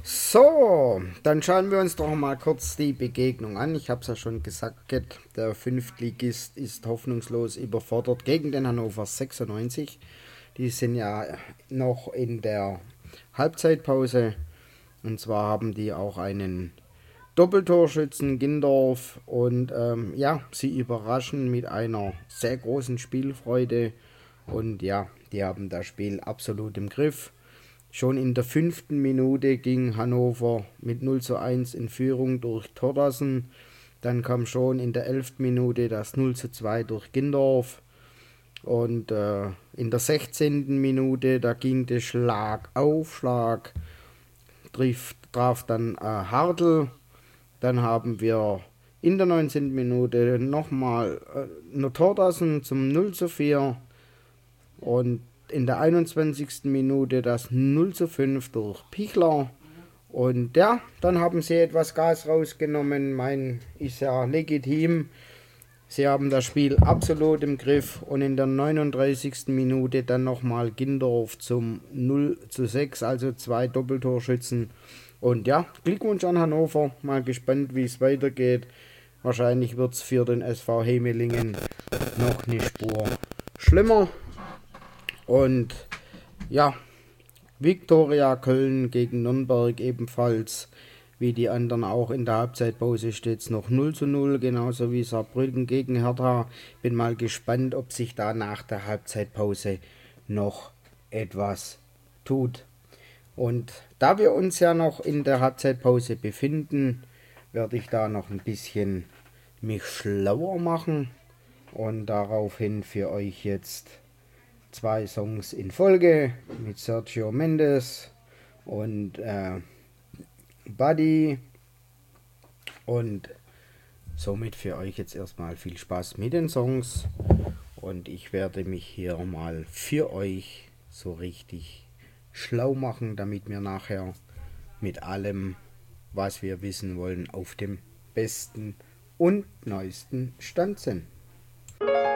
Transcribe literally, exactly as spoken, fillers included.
So, dann schauen wir uns doch mal kurz die Begegnung an. Ich habe es ja schon gesagt, der Fünftligist ist hoffnungslos überfordert gegen den Hannover sechsundneunzig. Die sind ja noch in der Halbzeitpause. Und zwar haben die auch einen Doppeltorschützen Gindorf. Und ähm, ja, sie überraschen mit einer sehr großen Spielfreude. Und ja, die haben das Spiel absolut im Griff. Schon in der fünften Minute ging Hannover mit null zu eins in Führung durch Tordassen. Dann kam schon in der elften Minute das null zu zwei durch Gindorf. Und äh, in der sechzehnten Minute, da ging der Schlag auf Schlag, traf, traf dann äh, Hartl. Dann haben wir in der neunzehnten Minute nochmal äh, eine Tordassen zum null zu vier. Und in der einundzwanzigsten Minute das null zu fünf durch Pichler. Und ja, dann haben sie etwas Gas rausgenommen. Mein ist ja legitim. Sie haben das Spiel absolut im Griff. Und in der neununddreißigsten Minute dann nochmal Gindorf zum null zu sechs, also zwei Doppeltorschützen. Und ja, Glückwunsch an Hannover. Mal gespannt, wie es weitergeht. Wahrscheinlich wird es für den S V Hemelingen noch eine Spur schlimmer. Und ja, Viktoria Köln gegen Nürnberg ebenfalls, wie die anderen auch in der Halbzeitpause steht es noch null zu null, genauso wie Saarbrücken gegen Hertha. Bin mal gespannt, ob sich da nach der Halbzeitpause noch etwas tut. Und da wir uns ja noch in der Halbzeitpause befinden, werde ich da noch ein bisschen mich schlauer machen und daraufhin für euch jetzt zwei Songs in Folge mit Sergio Mendes und äh, Buddy. Und somit für euch jetzt erstmal viel Spaß mit den Songs. Und ich werde mich hier mal für euch so richtig schlau machen, damit wir nachher mit allem, was wir wissen wollen, auf dem besten und neuesten Stand sind.